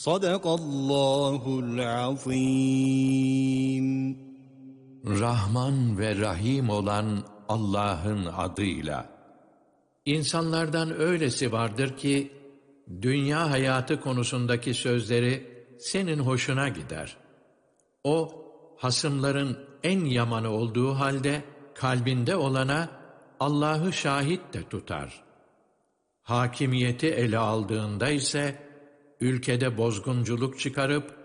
Sadakallahul azim. Rahman ve Rahim olan Allah'ın adıyla. İnsanlardan öylesi vardır ki, dünya hayatı konusundaki sözleri senin hoşuna gider. O, hasımların en yamanı olduğu halde, kalbinde olana Allah'ı şahit de tutar. Hakimiyeti ele aldığında ise, ülkede bozgunculuk çıkarıp,